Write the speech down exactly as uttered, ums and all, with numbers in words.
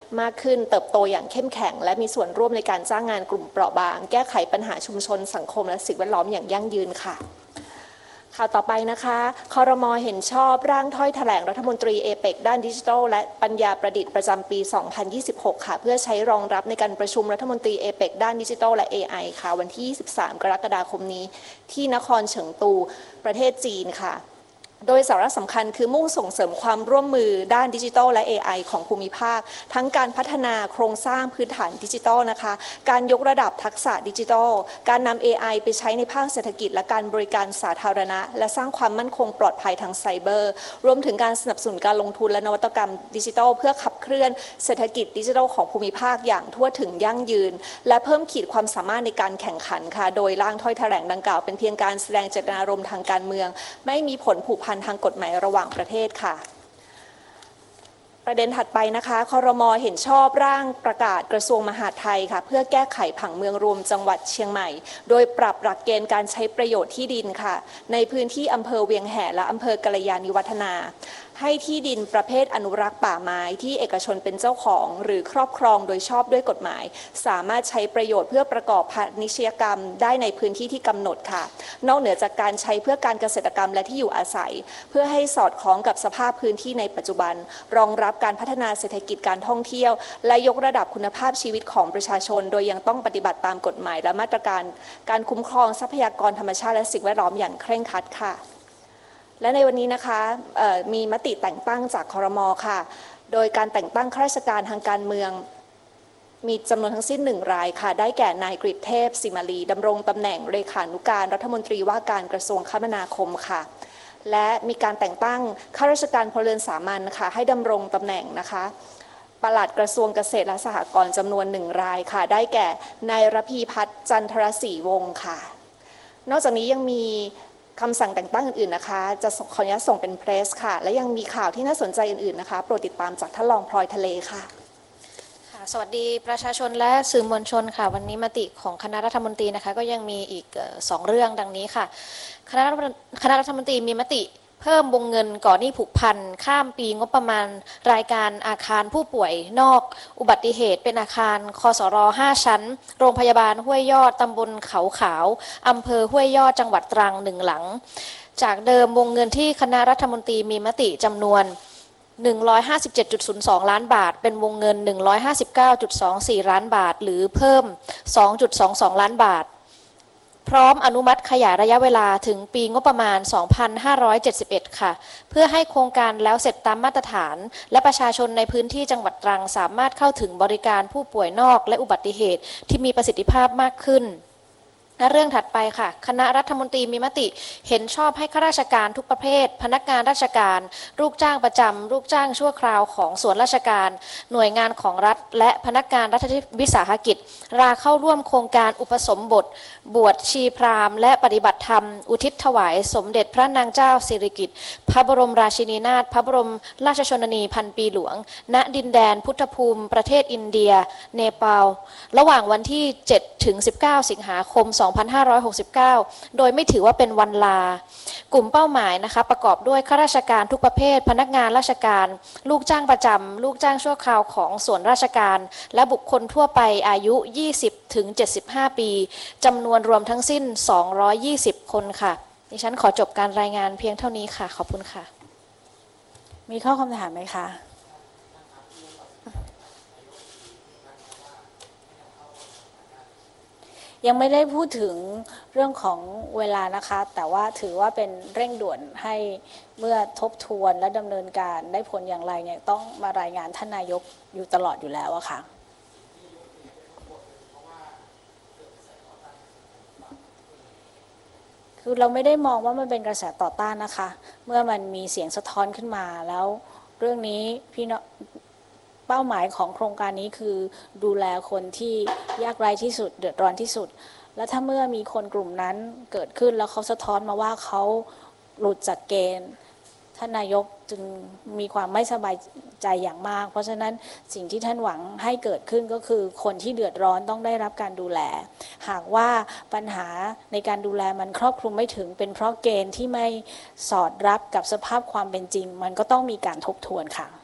มากขึ้นเติบโตอย่างเข้มแข็งและมีส่วนร่วมในการจ้างงานกลุ่มเปราะบางแก้ไขปัญหาชุมชนสังคมและสิ่งแวดล้อมอย่างยั่งยืนค่ะข่าวต่อไปนะคะครม.เห็นชอบร่างถ้อยแถลงรัฐมนตรีเอเปกด้านดิจิทัลและปัญญาประดิษฐ์ประจำปี สองพันยี่สิบหก ค่ะเพื่อใช้รองรับในการประชุมรัฐมนตรีเอเปกด้านดิจิทัลและ เอ ไอ ค่ะวันที่ ยี่สิบสาม กรกฎาคมนี้ที่นครเฉิงตูประเทศจีนค่ะโดยสาระสำคัญคือมุ่งส่งเสริมความร่วมมือด้านดิจิทัลและ เอ ไอ ของภูมิภาคทั้งการพัฒนาโครงสร้างพื้นฐานดิจิทัลนะคะการยกระดับทักษะดิจิทัลการนำ เอ ไอ ไปใช้ในภาคเศรษฐกิจและการบริการสาธารณะและสร้างความมั่นคงปลอดภัยทางไซเบอร์รวมถึงการสนับสนุนการลงทุนและนวัตกรรมดิจิทัลเพื่อขับเคลื่อนเศรษฐกิจดิจิทัลของภูมิภาคอย่างทั่วถึงยั่งยืนและเพิ่มขีดความสามารถในการแข่งขันค่ะโดยร่างถ้อยแถลงดังกล่าวเป็นเพียงการแสดงเจตนารมณ์ทางการเมืองไม่มีผลผูกพันทางกฎหมายระหว่างประเทศค่ะประเด็นถัดไปนะคะครม.เห็นชอบร่างประกาศกระทรวงมหาดไทยค่ะเพื่อแก้ไขผังเมืองรวมจังหวัดเชียงใหม่โดยปรับหลักเกณฑ์การใช้ประโยชน์ที่ดินค่ะในพื้นที่อำเภอเวียงแหและอำเภอกัลยาณิวัฒนาให้ที่ดินประเภทอนุรักษ์ป่าไม้ที่เอกชนเป็นเจ้าของหรือครอบครองโดยชอบด้วยกฎหมายสามารถใช้ประโยชน์เพื่อประกอบพาณิชยกรรมได้ในพื้นที่ที่กำหนดค่ะนอกเหนือจากการใช้เพื่อการเกษตรกรรมและที่อยู่อาศัยเพื่อให้สอดคล้องกับสภาพพื้นที่ในปัจจุบันรองรับการพัฒนาเศรษฐกิจการท่องเที่ยวและยกระดับคุณภาพชีวิตของประชาชนโดยยังต้องปฏิบัติตามกฎหมายและมาตรการการคุ้มครองทรัพยากรธรรมชาติและสิ่งแวดล้อมอย่างเคร่งครัดค่ะและในวันนี้นะคะมีมติแต่งตั้งจากครม.ค่ะโดยการแต่งตั้งข้าราชการทางการเมืองมีจำนวนทั้งสิ้นหนึ่งรายค่ะได้แก่นายกฤษเทพสิมาลีดำรงตำแหน่งเลขานุการรัฐมนตรีว่าการกระทรวงคมนาคมค่ะและมีการแต่งตั้งข้าราชการพลเรือนสามัญค่ะให้ดำรงตำแหน่งนะคะปลัดกระทรวงเกษตรและสหกรณ์จำนวนหนึ่งรายค่ะได้แก่นายรพีพัฒน์จันทรศรีวงศ์ค่ะนอกจากนี้ยังมีคำสั่งแต่งตั้งอื่นๆนะคะจะขออนุญาตส่งเป็นเพรสค่ะและยังมีข่าวที่น่าสนใจอื่นๆนะคะโปรดติดตามจากท่านรองพลอยทะเลค่ะสวัสดีประชาชนและสื่อมวลชนค่ะวันนี้มติของคณะรัฐมนตรีนะคะก็ยังมีอีกสองเรื่องดังนี้ค่ะคณะคณะรัฐมนตรีมีมติเพิ่มวงเงินก่อนหนี้ผูกพันข้ามปีงบประมาณรายการอาคารผู้ป่วยนอกอุบัติเหตุเป็นอาคารคสรห้าชั้นโรงพยาบาลห้วยยอดตำบลเขาขาวอำเภอห้วยยอดจังหวัดตรังหนึ่งหลังจากเดิมวงเงินที่คณะรัฐมนตรีมีมติจำนวนหนึ่งร้อยห้าสิบเจ็ดจุดศูนย์สอง ล้านบาทเป็นวงเงิน หนึ่งร้อยห้าสิบเก้าจุดสองสี่ ล้านบาทหรือเพิ่ม สองจุดสองสอง ล้านบาทพร้อมอนุมัติขยายระยะเวลาถึงปีงบประมาณ สองพันห้าร้อยเจ็ดสิบเอ็ด ค่ะเพื่อให้โครงการแล้วเสร็จตามมาตรฐานและประชาชนในพื้นที่จังหวัดตรังสามารถเข้าถึงบริการผู้ป่วยนอกและอุบัติเหตุที่มีประสิทธิภาพมากขึ้นและเรื่องถัดไปค่ะคณะรัฐมนตรีมีมติเห็นชอบให้ข้าราชการทุกประเภทพนักงานราชการลูกจ้างประจำลูกจ้างชั่วคราวของส่วนราชการหน่วยงานของรัฐและพนักงานรัฐวิสาหกิจราเข้าร่วมโครงการอุปสมบทบวชชีพราหมณ์และปฏิบัติธรรมอุทิศถวายสมเด็จพระนางเจ้าสิริกิติ์พระบรมราชินีนาถพระบรมราชชนนีพันปีหลวงณดินแดนพุทธภูมิประเทศอินเดียเนปาลระหว่างวันที่เจ็ดถึงสิบเก้าสิงหาคมสองพันห้าร้อยหกสิบเก้าโดยไม่ถือว่าเป็นวันลากลุ่มเป้าหมายนะคะประกอบด้วยข้าราชการทุกประเภทพนักงานราชการลูกจ้างประจำลูกจ้างชั่วคราวของส่วนราชการและบุคคลทั่วไปอายุยี่สิบถึงเจ็ดสิบห้าปีจำนวนรวมทั้งสิ้นสองร้อยยี่สิบคนค่ะดิฉันขอจบการรายงานเพียงเท่านี้ค่ะขอบคุณค่ะมีข้อคำถามไหมคะยังไม่ได้พูดถึงเรื่องของเวลานะคะแต่ว่าถือว่าเป็นเร่งด่วนให้เมื่อทบทวนและดำเนินการได้ผลอย่างไรเนี่ยต้องมารายงานท่านนายกอยู่ตลอดอยู่แล้วอะค่ะคือเราไม่ได้มองว่ามันเป็นกระแสต่อต้านนะคะเมื่อมันมีเสียงสะท้อนขึ้นมาแล้วเรื่องนี้พี่น้องเป้าหมายของโครงการนี้คือดูแลคนที่ยากไร้ที่สุดเดือดร้อนที่สุดและถ้าเมื่อมีคนกลุ่มนั้นเกิดขึ้นแล้วเขาสะท้อนมาว่าเขาหลุดจากเกณฑ์ท่านนายกจึงมีความไม่สบายใจอย่างมากเพราะฉะนั้นสิ่งที่ท่านหวังให้เกิดขึ้นก็คือคนที่เดือดร้อนต้องได้รับการดูแลหากว่าปัญหาในการดูแลมันครอบคลุมไม่ถึงเป็นเพราะเกณฑ์ที่ไม่สอดรับกับสภาพความเป็นจริงมันก็ต้องมีการทบทวนค่ะ